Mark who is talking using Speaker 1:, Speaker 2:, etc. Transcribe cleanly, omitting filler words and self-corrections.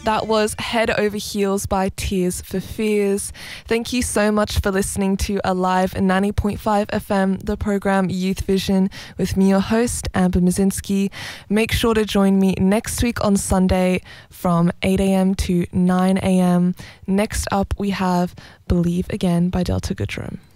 Speaker 1: That was Head Over Heels by Tears for Fears. Thank you so much for listening to Alive 90.5 FM, the program Youth Vision, with me, your host, Amber Mazinski. Make sure to join me next week on Sunday from 8 a.m. to 9 a.m. Next up, we have Believe Again by Delta Goodrem.